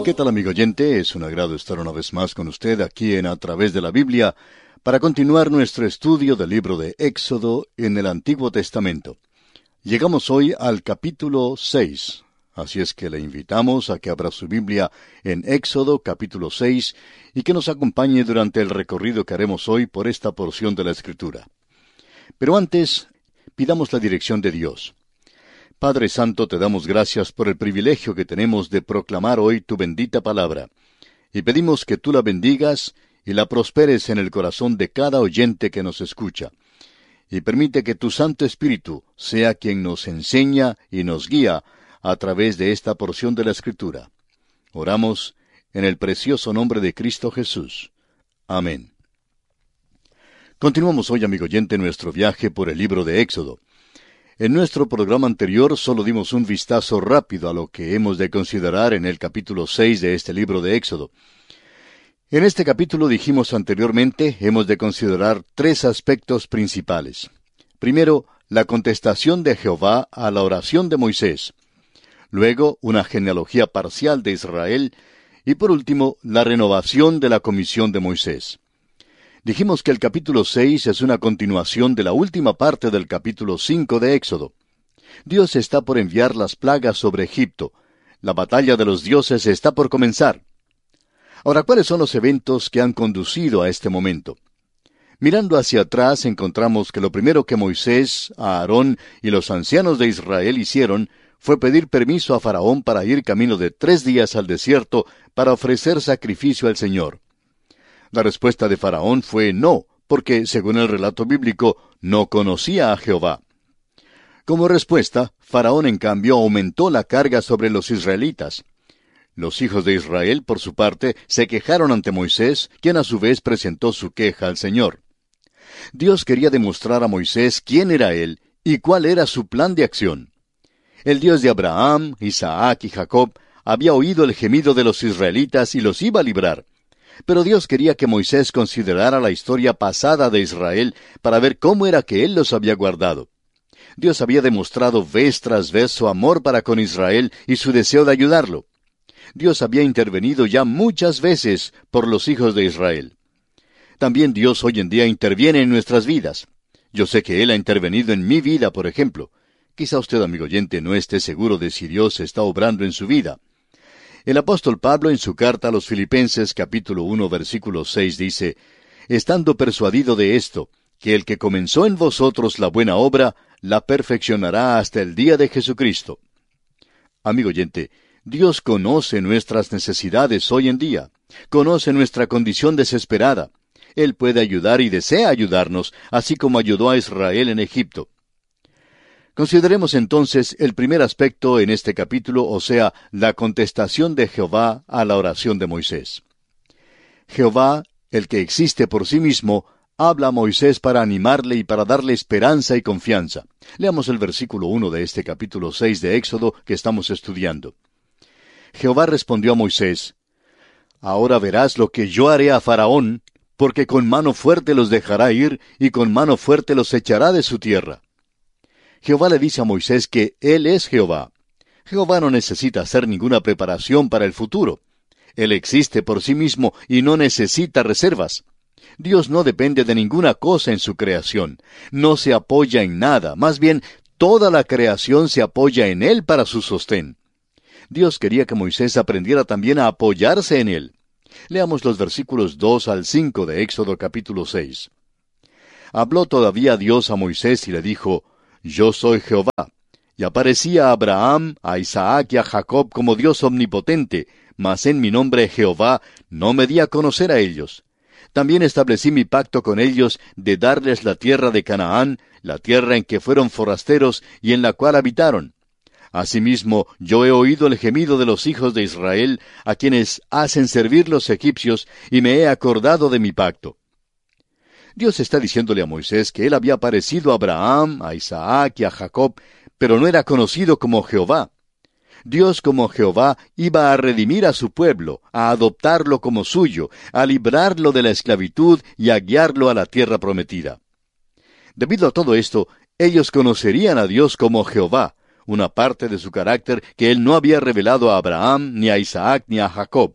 ¿Qué tal, amigo oyente? Es un agrado estar una vez más con usted aquí en A Través de la Biblia para continuar nuestro estudio del libro de Éxodo en el Antiguo Testamento. Llegamos hoy al capítulo 6, así es que le invitamos a que abra su Biblia en Éxodo capítulo 6 y que nos acompañe durante el recorrido que haremos hoy por esta porción de la Escritura. Pero antes, pidamos la dirección de Dios. Padre Santo, te damos gracias por el privilegio que tenemos de proclamar hoy tu bendita palabra, y pedimos que tú la bendigas y la prosperes en el corazón de cada oyente que nos escucha, y permite que tu Santo Espíritu sea quien nos enseña y nos guía a través de esta porción de la Escritura. Oramos en el precioso nombre de Cristo Jesús. Amén. Continuamos hoy, amigo oyente, nuestro viaje por el libro de Éxodo. En nuestro programa anterior solo dimos un vistazo rápido a lo que hemos de considerar en el capítulo 6 de este libro de Éxodo. En este capítulo, dijimos anteriormente, hemos de considerar tres aspectos principales. Primero, la contestación de Jehová a la oración de Moisés. Luego, una genealogía parcial de Israel. Y por último, la renovación de la comisión de Moisés. Dijimos que el capítulo 6 es una continuación de la última parte del capítulo 5 de Éxodo. Dios está por enviar las plagas sobre Egipto. La batalla de los dioses está por comenzar. Ahora, ¿cuáles son los eventos que han conducido a este momento? Mirando hacia atrás, encontramos que lo primero que Moisés, Aarón y los ancianos de Israel hicieron fue pedir permiso a Faraón para ir camino de 3 días al desierto para ofrecer sacrificio al Señor. La respuesta de Faraón fue no, porque, según el relato bíblico, no conocía a Jehová. Como respuesta, Faraón, en cambio, aumentó la carga sobre los israelitas. Los hijos de Israel, por su parte, se quejaron ante Moisés, quien a su vez presentó su queja al Señor. Dios quería demostrar a Moisés quién era él y cuál era su plan de acción. El Dios de Abraham, Isaac y Jacob había oído el gemido de los israelitas y los iba a librar. Pero Dios quería que Moisés considerara la historia pasada de Israel para ver cómo era que él los había guardado. Dios había demostrado vez tras vez su amor para con Israel y su deseo de ayudarlo. Dios había intervenido ya muchas veces por los hijos de Israel. También Dios hoy en día interviene en nuestras vidas. Yo sé que Él ha intervenido en mi vida, por ejemplo. Quizá usted, amigo oyente, no esté seguro de si Dios está obrando en su vida. El apóstol Pablo, en su carta a los Filipenses, capítulo 1, versículo 6, dice, «Estando persuadido de esto, que el que comenzó en vosotros la buena obra, la perfeccionará hasta el día de Jesucristo». Amigo oyente, Dios conoce nuestras necesidades hoy en día. Conoce nuestra condición desesperada. Él puede ayudar y desea ayudarnos, así como ayudó a Israel en Egipto. Consideremos entonces el primer aspecto en este capítulo, o sea, la contestación de Jehová a la oración de Moisés. Jehová, el que existe por sí mismo, habla a Moisés para animarle y para darle esperanza y confianza. Leamos el versículo 1 de este capítulo 6 de Éxodo que estamos estudiando. Jehová respondió a Moisés, «Ahora verás lo que yo haré a Faraón, porque con mano fuerte los dejará ir y con mano fuerte los echará de su tierra». Jehová le dice a Moisés que Él es Jehová. Jehová no necesita hacer ninguna preparación para el futuro. Él existe por sí mismo y no necesita reservas. Dios no depende de ninguna cosa en su creación. No se apoya en nada. Más bien, toda la creación se apoya en Él para su sostén. Dios quería que Moisés aprendiera también a apoyarse en Él. Leamos los versículos 2 al 5 de Éxodo capítulo 6. Habló todavía Dios a Moisés y le dijo, «Yo soy Jehová». Y aparecía a Abraham, a Isaac y a Jacob como Dios omnipotente, mas en mi nombre Jehová no me di a conocer a ellos. También establecí mi pacto con ellos de darles la tierra de Canaán, la tierra en que fueron forasteros y en la cual habitaron. Asimismo, yo he oído el gemido de los hijos de Israel, a quienes hacen servir los egipcios, y me he acordado de mi pacto. Dios está diciéndole a Moisés que él había aparecido a Abraham, a Isaac y a Jacob, pero no era conocido como Jehová. Dios como Jehová iba a redimir a su pueblo, a adoptarlo como suyo, a librarlo de la esclavitud y a guiarlo a la tierra prometida. Debido a todo esto, ellos conocerían a Dios como Jehová, una parte de su carácter que Él no había revelado a Abraham, ni a Isaac, ni a Jacob.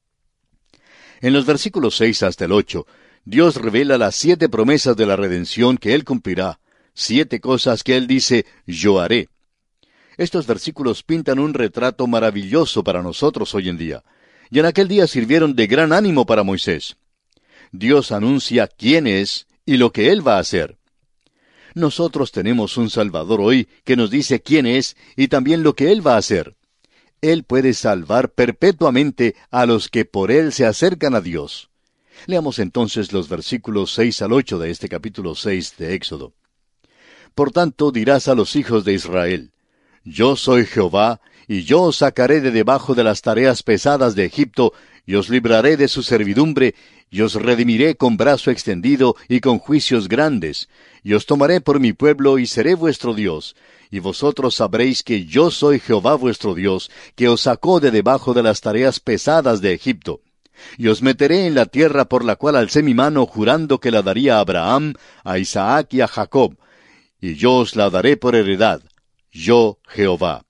En los versículos 6 hasta el 8, Dios revela las 7 promesas de la redención que Él cumplirá, 7 cosas que Él dice, yo haré. Estos versículos pintan un retrato maravilloso para nosotros hoy en día, y en aquel día sirvieron de gran ánimo para Moisés. Dios anuncia quién es y lo que Él va a hacer. Nosotros tenemos un Salvador hoy que nos dice quién es y también lo que Él va a hacer. Él puede salvar perpetuamente a los que por Él se acercan a Dios. Leamos entonces los versículos 6 al 8 de este capítulo 6 de Éxodo. Por tanto dirás a los hijos de Israel, yo soy Jehová, y yo os sacaré de debajo de las tareas pesadas de Egipto, y os libraré de su servidumbre, y os redimiré con brazo extendido y con juicios grandes, y os tomaré por mi pueblo y seré vuestro Dios, y vosotros sabréis que yo soy Jehová vuestro Dios, que os sacó de debajo de las tareas pesadas de Egipto. Y os meteré en la tierra por la cual alcé mi mano jurando que la daría a Abraham, a Isaac y a Jacob, y yo os la daré por heredad, yo Jehová.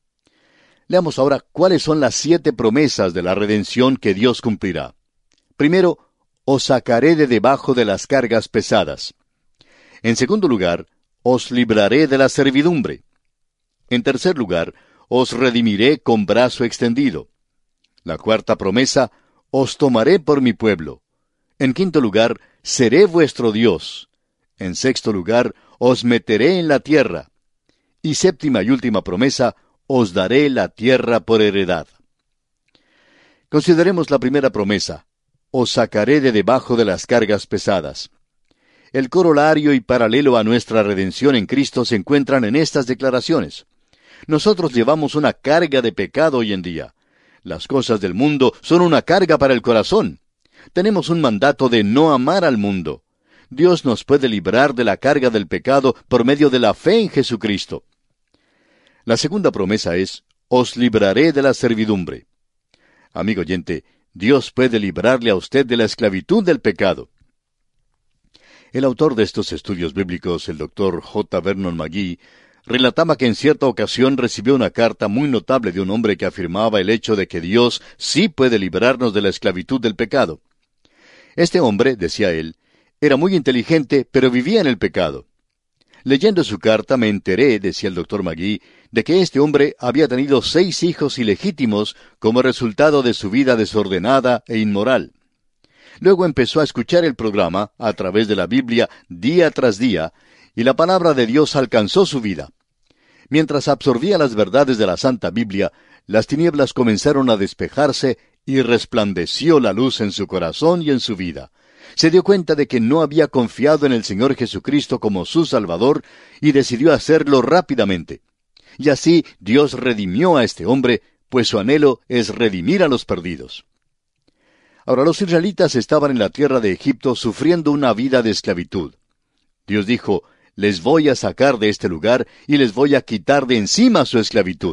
Leamos ahora cuáles son las 7 promesas de la redención que Dios cumplirá. Primero, os sacaré de debajo de las cargas pesadas. En segundo lugar, os libraré de la servidumbre. En tercer lugar, os redimiré con brazo extendido. La cuarta promesa, os tomaré por mi pueblo. En quinto lugar, seré vuestro Dios. En sexto lugar, os meteré en la tierra. Y séptima y última promesa, os daré la tierra por heredad. Consideremos la primera promesa, os sacaré de debajo de las cargas pesadas. El corolario y paralelo a nuestra redención en Cristo se encuentran en estas declaraciones. Nosotros llevamos una carga de pecado hoy en día. Las cosas del mundo son una carga para el corazón. Tenemos un mandato de no amar al mundo. Dios nos puede librar de la carga del pecado por medio de la fe en Jesucristo. La segunda promesa es, os libraré de la servidumbre. Amigo oyente, Dios puede librarle a usted de la esclavitud del pecado. El autor de estos estudios bíblicos, el Dr. J. Vernon McGee, relataba que en cierta ocasión recibió una carta muy notable de un hombre que afirmaba el hecho de que Dios sí puede librarnos de la esclavitud del pecado. Este hombre, decía él, era muy inteligente, pero vivía en el pecado. Leyendo su carta me enteré, decía el Dr. McGee, de que este hombre había tenido 6 hijos ilegítimos como resultado de su vida desordenada e inmoral. Luego empezó a escuchar el programa a través de la Biblia día tras día, y la palabra de Dios alcanzó su vida. Mientras absorbía las verdades de la Santa Biblia, las tinieblas comenzaron a despejarse y resplandeció la luz en su corazón y en su vida. Se dio cuenta de que no había confiado en el Señor Jesucristo como su Salvador y decidió hacerlo rápidamente. Y así Dios redimió a este hombre, pues su anhelo es redimir a los perdidos. Ahora los israelitas estaban en la tierra de Egipto sufriendo una vida de esclavitud. Dios dijo, les voy a sacar de este lugar y les voy a quitar de encima su esclavitud.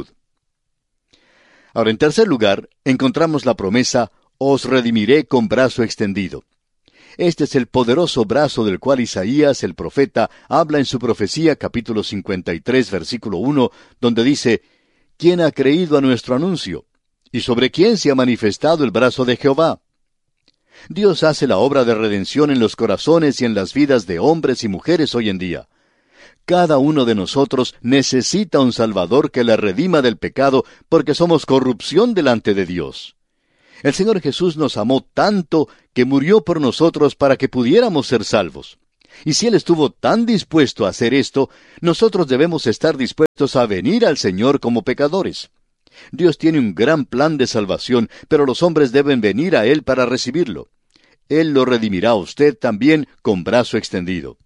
Ahora, en tercer lugar, encontramos la promesa, os redimiré con brazo extendido. Este es el poderoso brazo del cual Isaías, el profeta, habla en su profecía, capítulo 53, versículo 1, donde dice, ¿quién ha creído a nuestro anuncio? ¿Y sobre quién se ha manifestado el brazo de Jehová? Dios hace la obra de redención en los corazones y en las vidas de hombres y mujeres hoy en día. Cada uno de nosotros necesita un Salvador que le redima del pecado porque somos corrupción delante de Dios. El Señor Jesús nos amó tanto que murió por nosotros para que pudiéramos ser salvos. Y si Él estuvo tan dispuesto a hacer esto, nosotros debemos estar dispuestos a venir al Señor como pecadores. Dios tiene un gran plan de salvación, pero los hombres deben venir a Él para recibirlo. Él lo redimirá a usted también con brazo extendido.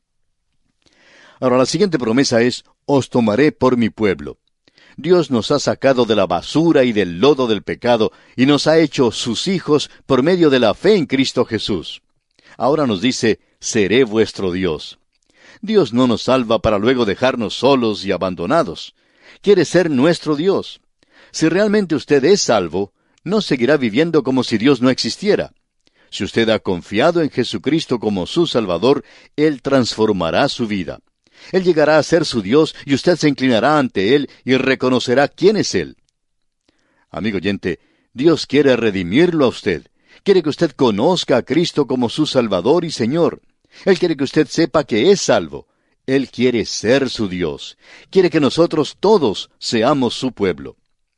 Ahora, la siguiente promesa es, os tomaré por mi pueblo. Dios nos ha sacado de la basura y del lodo del pecado y nos ha hecho sus hijos por medio de la fe en Cristo Jesús. Ahora nos dice, seré vuestro Dios. Dios no nos salva para luego dejarnos solos y abandonados. Quiere ser nuestro Dios. Si realmente usted es salvo, no seguirá viviendo como si Dios no existiera. Si usted ha confiado en Jesucristo como su Salvador, Él transformará su vida. Él llegará a ser su Dios y usted se inclinará ante Él y reconocerá quién es Él. Amigo oyente, Dios quiere redimirlo a usted. Quiere que usted conozca a Cristo como su Salvador y Señor. Él quiere que usted sepa que es salvo. Él quiere ser su Dios. Quiere que nosotros todos seamos su pueblo.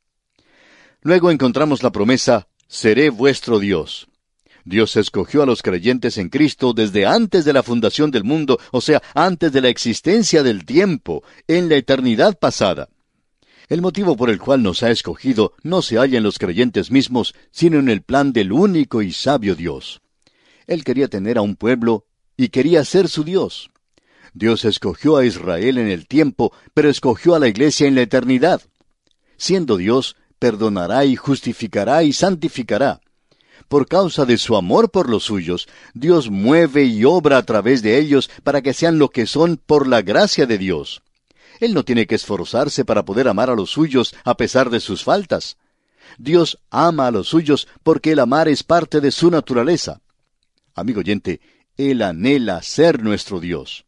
Luego encontramos la promesa, seré vuestro Dios. Dios escogió a los creyentes en Cristo desde antes de la fundación del mundo, o sea, antes de la existencia del tiempo, en la eternidad pasada. El motivo por el cual nos ha escogido no se halla en los creyentes mismos, sino en el plan del único y sabio Dios. Él quería tener a un pueblo y quería ser su Dios. Dios escogió a Israel en el tiempo, pero escogió a la iglesia en la eternidad. Siendo Dios, perdonará y justificará y santificará. Por causa de su amor por los suyos, Dios mueve y obra a través de ellos para que sean lo que son por la gracia de Dios. Él no tiene que esforzarse para poder amar a los suyos a pesar de sus faltas. Dios ama a los suyos porque el amar es parte de su naturaleza. Amigo oyente, Él anhela ser nuestro Dios.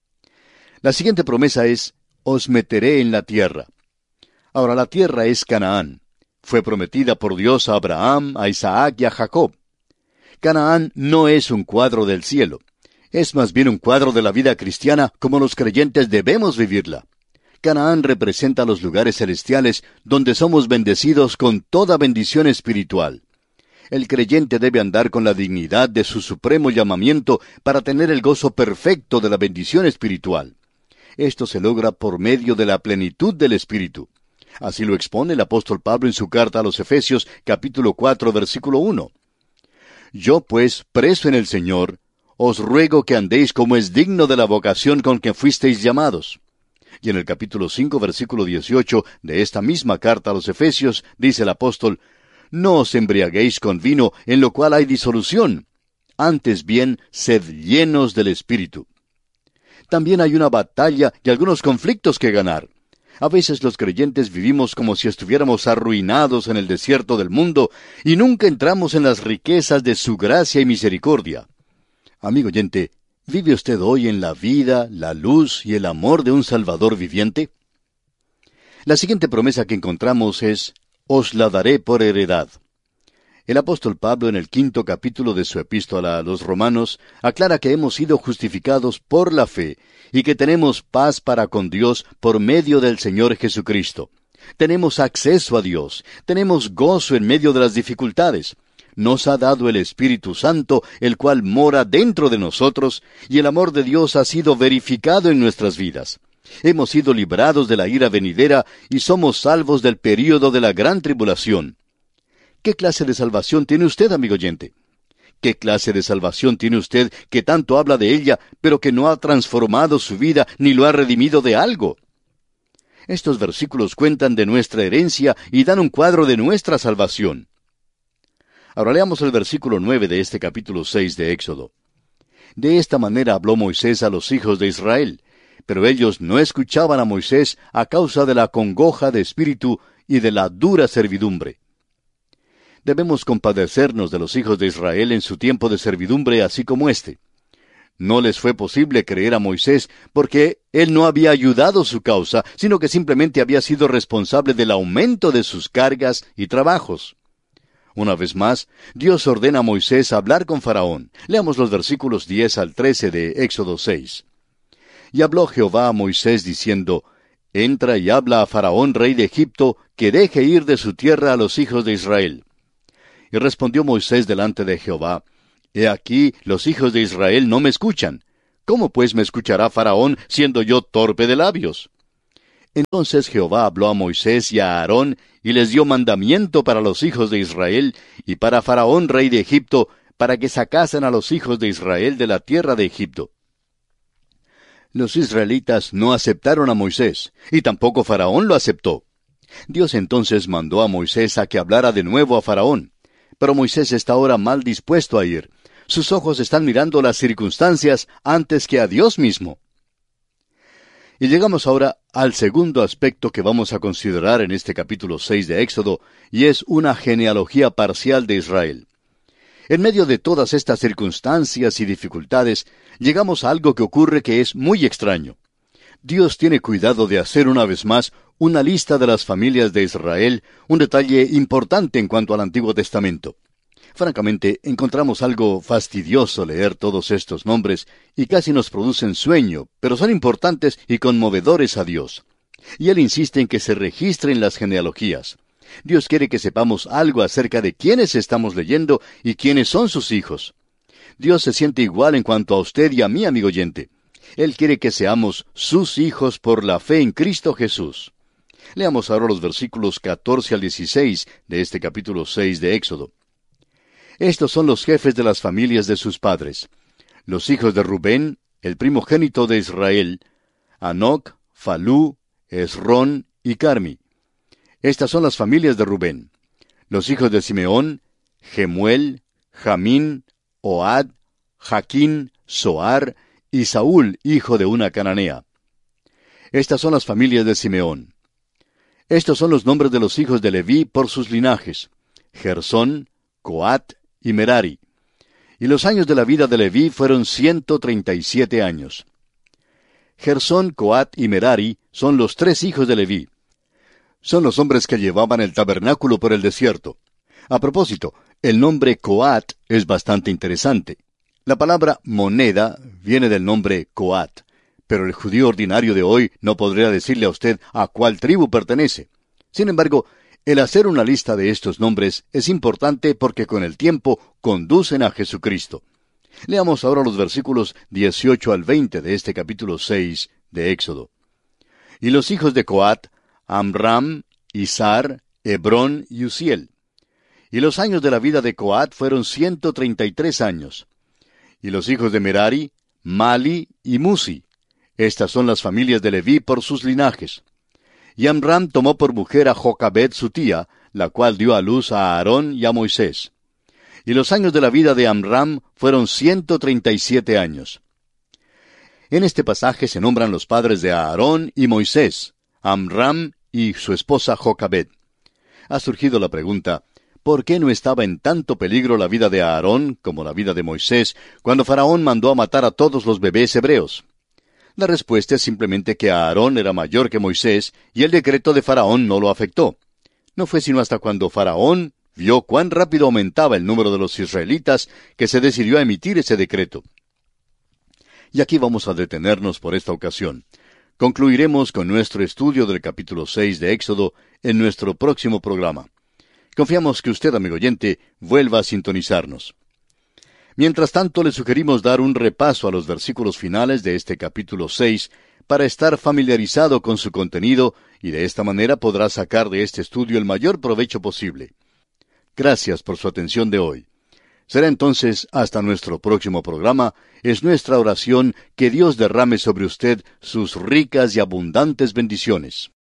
La siguiente promesa es, os meteré en la tierra. Ahora la tierra es Canaán. Fue prometida por Dios a Abraham, a Isaac y a Jacob. Canaán no es un cuadro del cielo. Es más bien un cuadro de la vida cristiana como los creyentes debemos vivirla. Canaán representa los lugares celestiales donde somos bendecidos con toda bendición espiritual. El creyente debe andar con la dignidad de su supremo llamamiento para tener el gozo perfecto de la bendición espiritual. Esto se logra por medio de la plenitud del Espíritu. Así lo expone el apóstol Pablo en su carta a los Efesios, capítulo 4, versículo 1. Yo, pues, preso en el Señor, os ruego que andéis como es digno de la vocación con que fuisteis llamados. Y en el capítulo 5, versículo 18 de esta misma carta a los Efesios, dice el apóstol, no os embriaguéis con vino, en lo cual hay disolución. Antes bien, sed llenos del Espíritu. También hay una batalla y algunos conflictos que ganar. A veces los creyentes vivimos como si estuviéramos arruinados en el desierto del mundo y nunca entramos en las riquezas de su gracia y misericordia. Amigo oyente, ¿vive usted hoy en la vida, la luz y el amor de un Salvador viviente? La siguiente promesa que encontramos es, os la daré por heredad. El apóstol Pablo en el 5º capítulo de su epístola a los Romanos aclara que hemos sido justificados por la fe y que tenemos paz para con Dios por medio del Señor Jesucristo. Tenemos acceso a Dios, tenemos gozo en medio de las dificultades. Nos ha dado el Espíritu Santo, el cual mora dentro de nosotros, y el amor de Dios ha sido verificado en nuestras vidas. Hemos sido librados de la ira venidera y somos salvos del período de la gran tribulación. ¿Qué clase de salvación tiene usted, amigo oyente? ¿Qué clase de salvación tiene usted que tanto habla de ella, pero que no ha transformado su vida ni lo ha redimido de algo? Estos versículos cuentan de nuestra herencia y dan un cuadro de nuestra salvación. Ahora leamos el versículo 9 de este capítulo 6 de Éxodo. De esta manera habló Moisés a los hijos de Israel, pero ellos no escuchaban a Moisés a causa de la congoja de espíritu y de la dura servidumbre. Debemos compadecernos de los hijos de Israel en su tiempo de servidumbre, así como este. No les fue posible creer a Moisés porque él no había ayudado su causa, sino que simplemente había sido responsable del aumento de sus cargas y trabajos. Una vez más, Dios ordena a Moisés hablar con Faraón. Leamos los versículos 10 al 13 de Éxodo 6. Y habló Jehová a Moisés diciendo, entra y habla a Faraón, rey de Egipto, que deje ir de su tierra a los hijos de Israel. Y respondió Moisés delante de Jehová, he aquí, los hijos de Israel no me escuchan. ¿Cómo pues me escuchará Faraón, siendo yo torpe de labios? Entonces Jehová habló a Moisés y a Aarón, y les dio mandamiento para los hijos de Israel, y para Faraón rey de Egipto, para que sacasen a los hijos de Israel de la tierra de Egipto. Los israelitas no aceptaron a Moisés, y tampoco Faraón lo aceptó. Dios entonces mandó a Moisés a que hablara de nuevo a Faraón. Pero Moisés está ahora mal dispuesto a ir. Sus ojos están mirando las circunstancias antes que a Dios mismo. Y llegamos ahora al segundo aspecto que vamos a considerar en este capítulo 6 de Éxodo, y es una genealogía parcial de Israel. En medio de todas estas circunstancias y dificultades, llegamos a algo que ocurre que es muy extraño. Dios tiene cuidado de hacer una vez más una lista de las familias de Israel, un detalle importante en cuanto al Antiguo Testamento. Francamente, encontramos algo fastidioso leer todos estos nombres y casi nos producen sueño, pero son importantes y conmovedores a Dios. Y Él insiste en que se registren las genealogías. Dios quiere que sepamos algo acerca de quiénes estamos leyendo y quiénes son sus hijos. Dios se siente igual en cuanto a usted y a mí, amigo oyente. Él quiere que seamos sus hijos por la fe en Cristo Jesús. Leamos ahora los versículos 14 al 16 de este capítulo 6 de Éxodo. Estos son los jefes de las familias de sus padres. Los hijos de Rubén, el primogénito de Israel, Hanoc, Falú, Esrón y Carmi. Estas son las familias de Rubén. Los hijos de Simeón, Gemuel, Jamín, Ohad, Jaquín, Zoar y Saúl, hijo de una cananea. Estas son las familias de Simeón. Estos son los nombres de los hijos de Leví por sus linajes: Gersón, Coat y Merari. Y los años de la vida de Leví fueron 137 años. Gersón, Coat y Merari son los 3 hijos de Leví. Son los hombres que llevaban el tabernáculo por el desierto. A propósito, el nombre Coat es bastante interesante. La palabra moneda viene del nombre Coat, pero el judío ordinario de hoy no podría decirle a usted a cuál tribu pertenece. Sin embargo, el hacer una lista de estos nombres es importante porque con el tiempo conducen a Jesucristo. Leamos ahora los versículos 18 al 20 de este capítulo 6 de Éxodo. Y los hijos de Coat, Amram, Izar, Hebrón y Uziel. Y los años de la vida de Coat fueron 133 años. Y los hijos de Merari, Mali y Musi. Estas son las familias de Leví por sus linajes. Y Amram tomó por mujer a Jocabed su tía, la cual dio a luz a Aarón y a Moisés. Y los años de la vida de Amram fueron 137 años. En este pasaje se nombran los padres de Aarón y Moisés, Amram y su esposa Jocabed. Ha surgido la pregunta: ¿por qué no estaba en tanto peligro la vida de Aarón como la vida de Moisés cuando Faraón mandó a matar a todos los bebés hebreos? La respuesta es simplemente que Aarón era mayor que Moisés y el decreto de Faraón no lo afectó. No fue sino hasta cuando Faraón vio cuán rápido aumentaba el número de los israelitas que se decidió a emitir ese decreto. Y aquí vamos a detenernos por esta ocasión. Concluiremos con nuestro estudio del capítulo 6 de Éxodo en nuestro próximo programa. Confiamos que usted, amigo oyente, vuelva a sintonizarnos. Mientras tanto, le sugerimos dar un repaso a los versículos finales de este capítulo 6 para estar familiarizado con su contenido y de esta manera podrá sacar de este estudio el mayor provecho posible. Gracias por su atención de hoy. Será entonces hasta nuestro próximo programa. Es nuestra oración que Dios derrame sobre usted sus ricas y abundantes bendiciones.